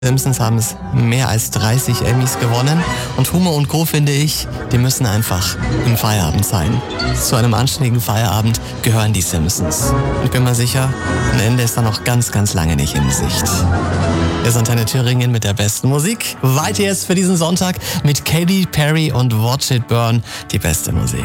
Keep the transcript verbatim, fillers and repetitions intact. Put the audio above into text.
Simpsons haben es mehr als dreißig Emmys gewonnen und Homer und Co., finde ich, die müssen einfach im Feierabend sein. Zu einem anständigen Feierabend gehören die Simpsons. Und ich bin mir sicher, ein Ende ist da noch ganz, ganz lange nicht in Sicht. Wir sind Antenne Thüringen mit der besten Musik. Weiter jetzt für diesen Sonntag mit Katy Perry und Watch It Burn, die beste Musik.